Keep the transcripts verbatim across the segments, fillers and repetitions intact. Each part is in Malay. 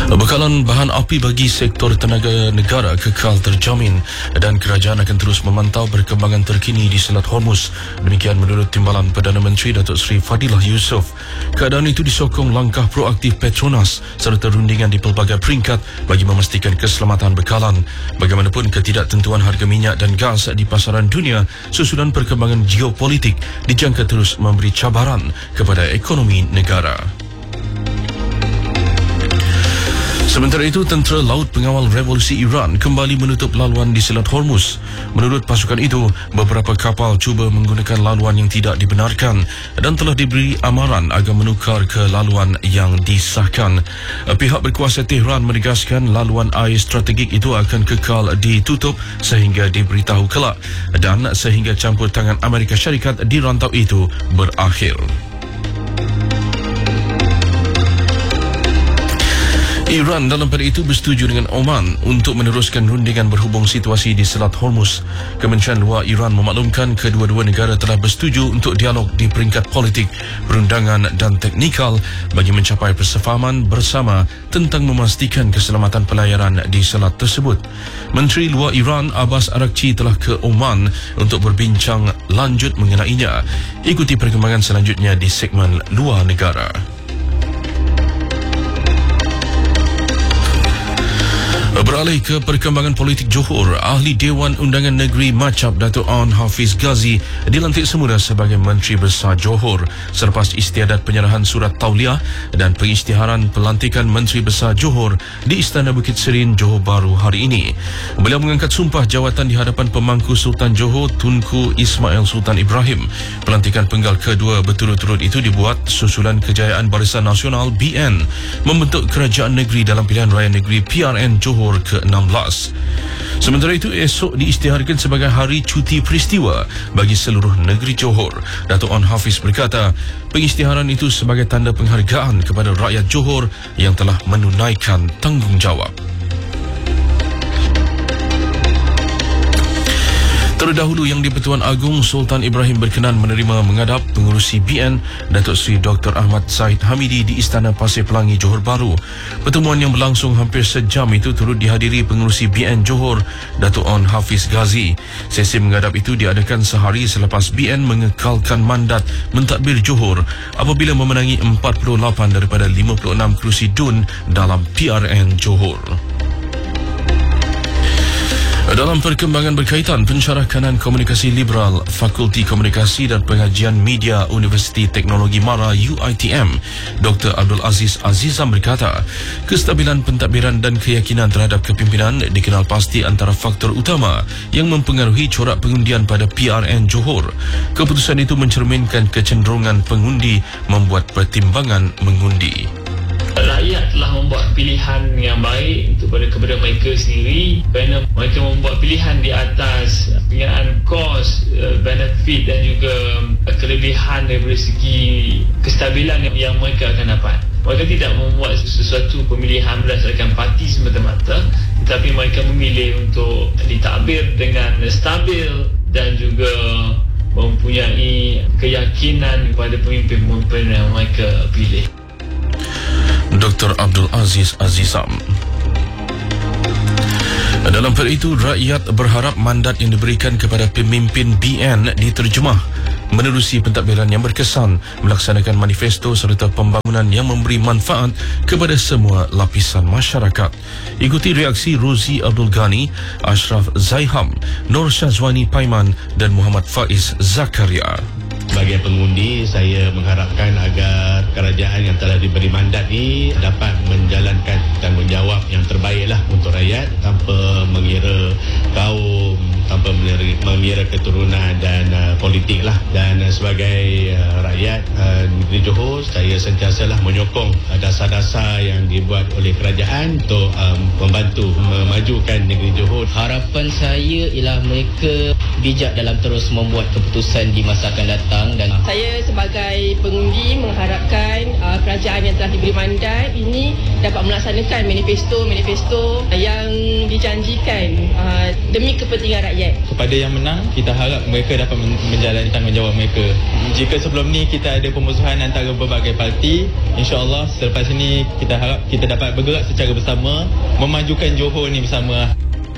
Bekalan bahan api bagi sektor tenaga negara kekal terjamin dan kerajaan akan terus memantau perkembangan terkini di Selat Hormuz. Demikian menurut Timbalan Perdana Menteri Datuk Seri Fadilah Yusof. Keadaan itu disokong langkah proaktif Petronas serta rundingan di pelbagai peringkat bagi memastikan keselamatan bekalan. Bagaimanapun, ketidaktentuan harga minyak dan gas di pasaran dunia susulan perkembangan geopolitik dijangka terus memberi cabaran kepada ekonomi negara. Sementara itu, Tentera Laut Pengawal Revolusi Iran kembali menutup laluan di Selat Hormuz. Menurut pasukan itu, beberapa kapal cuba menggunakan laluan yang tidak dibenarkan dan telah diberi amaran agar menukar ke laluan yang disahkan. Pihak berkuasa Tehran menegaskan laluan air strategik itu akan kekal ditutup sehingga diberitahu kelak dan sehingga campur tangan Amerika Syarikat di rantau itu berakhir. Iran dalam pada itu bersetuju dengan Oman untuk meneruskan rundingan berhubung situasi di Selat Hormuz. Kementerian Luar Iran memaklumkan kedua-dua negara telah bersetuju untuk dialog di peringkat politik, perundangan dan teknikal bagi mencapai persefahaman bersama tentang memastikan keselamatan pelayaran di selat tersebut. Menteri Luar Iran Abbas Araghchi telah ke Oman untuk berbincang lanjut mengenainya. Ikuti perkembangan selanjutnya di segmen Luar Negara. Beralih ke perkembangan politik Johor, Ahli Dewan Undangan Negeri Machap Datuk Onn Hafiz Ghazi dilantik semula sebagai Menteri Besar Johor selepas istiadat penyerahan surat tauliah dan pengisytiharan pelantikan Menteri Besar Johor di Istana Bukit Serin, Johor Bahru hari ini. Beliau mengangkat sumpah jawatan di hadapan pemangku Sultan Johor Tunku Ismail Sultan Ibrahim. Pelantikan penggal kedua berturut-turut itu dibuat susulan kejayaan Barisan Nasional B N membentuk kerajaan negeri dalam pilihan raya negeri P R N Johor ke enam belas. Sementara itu, esok diisytiharkan sebagai Hari Cuti Peristiwa bagi seluruh negeri Johor. Datuk Onn Hafiz berkata, pengisytiharan itu sebagai tanda penghargaan kepada rakyat Johor yang telah menunaikan tanggungjawab. Terdahulu, Yang di-Pertuan Agong Sultan Ibrahim berkenan menerima menghadap pengurusi B N Datuk Seri Doktor Ahmad Zahid Hamidi di Istana Pasir Pelangi, Johor Bahru. Pertemuan yang berlangsung hampir sejam itu turut dihadiri pengurusi B N Johor Datuk Onn Hafiz Ghazi. Sesi menghadap itu diadakan sehari selepas B N mengekalkan mandat mentadbir Johor apabila memenangi empat puluh lapan daripada lima puluh enam kerusi D U N dalam P R N Johor. Dalam perkembangan berkaitan, pensyarah kanan komunikasi liberal Fakulti Komunikasi dan Pengajian Media Universiti Teknologi Mara U I T M, Doktor Abdul Aziz Azizam berkata, kestabilan pentadbiran dan keyakinan terhadap kepimpinan dikenal pasti antara faktor utama yang mempengaruhi corak pengundian pada P R N Johor. Keputusan itu mencerminkan kecenderungan pengundi membuat pertimbangan mengundi. Rakyat telah membuat pilihan yang baik untuk kepada, kepada mereka sendiri kerana mereka membuat pilihan di atas pengenaan kos, benefit dan juga kelebihan dari segi kestabilan yang, yang mereka akan dapat. Mereka tidak membuat sesuatu pemilihan berdasarkan parti semata-mata, tetapi mereka memilih untuk ditadbir dengan stabil dan juga mempunyai keyakinan kepada pemimpin-pemimpin yang mereka pilih. Doktor Abdul Aziz Azizam. Dalam perkara itu, rakyat berharap mandat yang diberikan kepada pemimpin B N diterjemah menerusi pentadbiran yang berkesan, melaksanakan manifesto serta pembangunan yang memberi manfaat kepada semua lapisan masyarakat. Ikuti reaksi Rozi Abdul Ghani, Ashraf Zaiham, Nur Syazwani Paiman dan Muhammad Faiz Zakaria. Sebagai pengundi, saya mengharapkan agar kerajaan yang telah diberi mandat ini dapat menjalankan tanggungjawab yang terbaiklah untuk rakyat tanpa mengira kaum, tanpa mengira keturunan dan uh, politik lah. Dan uh, sebagai uh, rakyat uh, negeri Johor, saya sentiasalah menyokong uh, dasar-dasar yang dibuat oleh kerajaan untuk um, membantu memajukan negeri Johor. Harapan saya ialah mereka bijak dalam terus membuat keputusan di masa akan datang. Dan saya sebagai pengundi mengharapkan uh, kerajaan yang telah diberi mandat ini dapat melaksanakan manifesto-manifesto yang dijanjikan uh, demi kepentingan rakyat. rakyat. Kepada yang menang, kita harap mereka dapat menjalani tanggungjawab mereka. Jika sebelum ni kita ada permusuhan antara berbagai parti, insya-Allah selepas ini kita harap kita dapat bergerak secara bersama memajukan Johor ni bersama.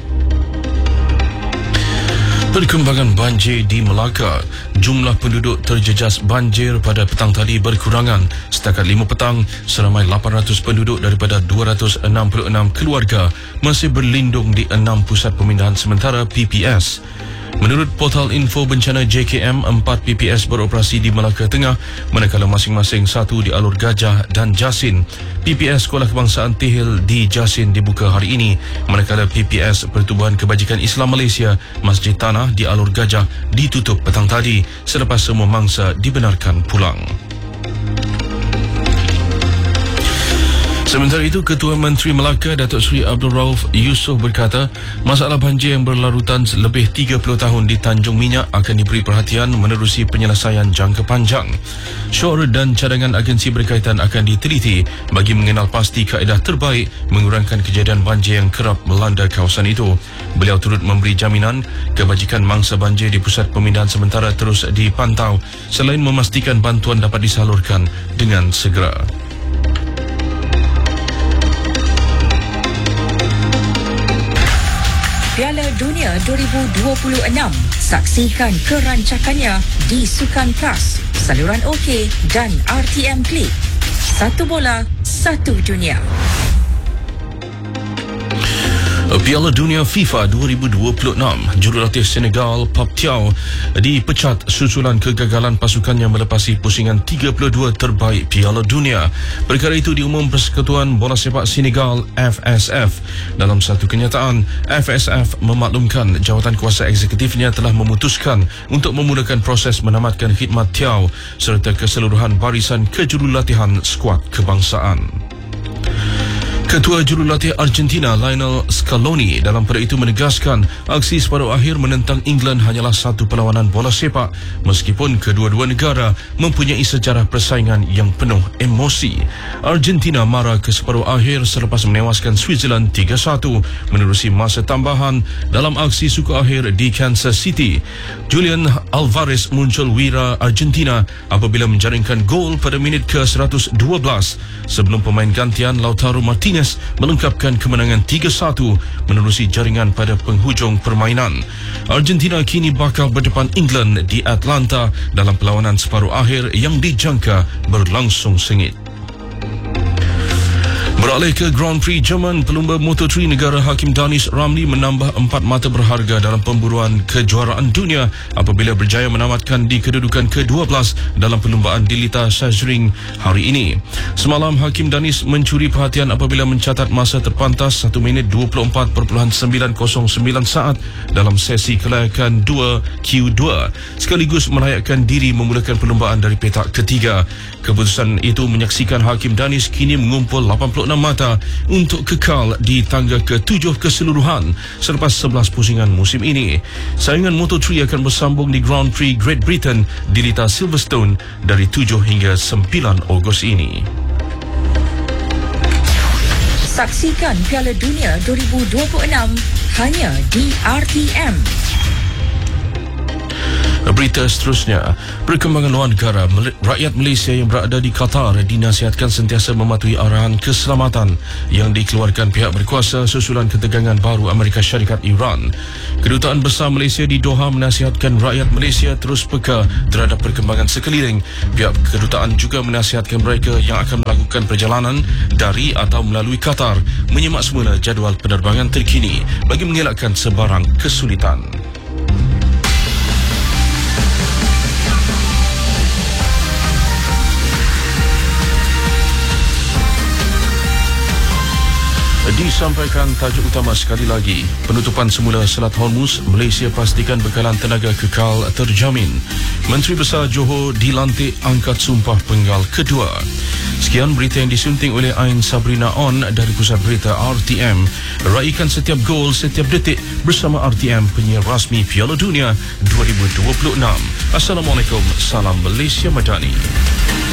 Perkembangan banjir di Melaka. Jumlah penduduk terjejas banjir pada petang tadi berkurangan. Setakat lima petang, seramai lapan ratus penduduk daripada dua ratus enam puluh enam keluarga masih berlindung di enam pusat pemindahan sementara P P S. Menurut portal info bencana J K M, empat P P S beroperasi di Melaka Tengah, manakala masing-masing satu di Alor Gajah dan Jasin. P P S Sekolah Kebangsaan Tehil di Jasin dibuka hari ini, manakala P P S Pertubuhan Kebajikan Islam Malaysia Masjid Tanah di Alor Gajah ditutup petang tadi selepas semua mangsa dibenarkan pulang. Sementara itu, Ketua Menteri Melaka Datuk Seri Abdul Rauf Yusof berkata, masalah banjir yang berlarutan lebih tiga puluh tahun di Tanjung Minyak akan diberi perhatian menerusi penyelesaian jangka panjang. Syur dan cadangan agensi berkaitan akan diteliti bagi mengenal pasti kaedah terbaik mengurangkan kejadian banjir yang kerap melanda kawasan itu. Beliau turut memberi jaminan kebajikan mangsa banjir di pusat pemindahan sementara terus dipantau selain memastikan bantuan dapat disalurkan dengan segera. Piala Dunia dua ribu dua puluh enam. Saksikan kerancakannya di Sukan Plus, saluran OK dan R T M Click. Satu bola, satu dunia. Piala Dunia FIFA dua ribu dua puluh enam, jurulatih Senegal Pape Thiaw dipecat susulan kegagalan pasukannya melepasi pusingan tiga puluh dua terbaik Piala Dunia. Perkara itu diumum Persekutuan Bola Sepak Senegal F S F. Dalam satu kenyataan, F S F memaklumkan jawatan kuasa eksekutifnya telah memutuskan untuk memulakan proses menamatkan khidmat Thiaw serta keseluruhan barisan kejurulatihan skuad kebangsaan. Ketua Jurulatih Argentina Lionel Scaloni dalam pada itu menegaskan aksi separuh akhir menentang England hanyalah satu perlawanan bola sepak meskipun kedua-dua negara mempunyai sejarah persaingan yang penuh emosi. Argentina marah ke separuh akhir selepas menewaskan Switzerland tiga satu menerusi masa tambahan dalam aksi suku akhir di Kansas City. Julian Alvarez muncul wira Argentina apabila menjaringkan gol pada minit ke seratus dua belas sebelum pemain gantian Lautaro Martinez melengkapkan kemenangan tiga satu menerusi jaringan pada penghujung permainan. Argentina kini bakal berdepan England di Atlanta dalam perlawanan separuh akhir yang dijangka berlangsung sengit. Beralih ke Grand Prix Jerman, pelumba Moto tiga negara Hakim Danis Ramli menambah empat mata berharga dalam pemburuan kejuaraan dunia apabila berjaya menamatkan di kedudukan ke dua belas dalam perlumbaan di Lita Sazring hari ini. Semalam, Hakim Danis mencuri perhatian apabila mencatat masa terpantas satu minit dua puluh empat perpuluhan sembilan kosong sembilan saat dalam sesi kelayakan dua Q dua, sekaligus melayakkan diri memulakan perlumbaan dari petak ketiga. Keputusan itu menyaksikan Hakim Danis kini mengumpul lapan puluh enam mata untuk kekal di tangga ketujuh keseluruhan selepas sebelas pusingan musim ini. Saingan Moto tiga akan bersambung di Grand Prix Great Britain di Lita Silverstone dari tujuh hingga sembilan Ogos ini. Saksikan Piala Dunia dua ribu dua puluh enam hanya di R T M. Berita seterusnya, perkembangan luar negara. Rakyat Malaysia yang berada di Qatar dinasihatkan sentiasa mematuhi arahan keselamatan yang dikeluarkan pihak berkuasa susulan ketegangan baru Amerika Syarikat Iran. Kedutaan Besar Malaysia di Doha menasihatkan rakyat Malaysia terus peka terhadap perkembangan sekeliling. Pihak kedutaan juga menasihatkan mereka yang akan melakukan perjalanan dari atau melalui Qatar menyemak semula jadual penerbangan terkini bagi mengelakkan sebarang kesulitan. Disampaikan tajuk utama sekali lagi. Penutupan semula Selat Hormuz, Malaysia pastikan bekalan tenaga kekal terjamin. Menteri Besar Johor dilantik angkat sumpah penggal kedua. Sekian berita yang disunting oleh Ain Sabrina On dari Pusat Berita R T M. Raikan setiap gol, setiap detik bersama R T M, penyiar rasmi Piala Dunia dua ribu dua puluh enam. Assalamualaikum, salam Malaysia Madani.